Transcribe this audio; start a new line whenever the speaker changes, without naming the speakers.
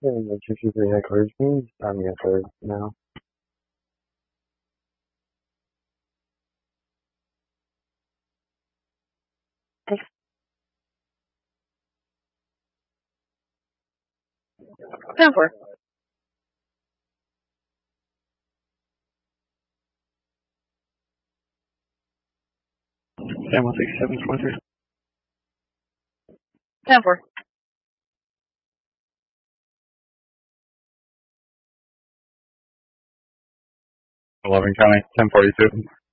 And the 223 headquarters, can you start me a third now?
Thanks. 10-4.
Sam 167, 23.
10-4.
11 County, 1042.